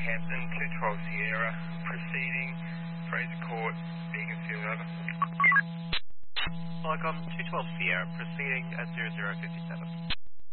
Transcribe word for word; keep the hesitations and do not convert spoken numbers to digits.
Hampton, two twelve Sierra, proceeding, Fraser Court, Beaconsfield, over. Flycom two twelve Sierra, proceeding at zero zero five seven.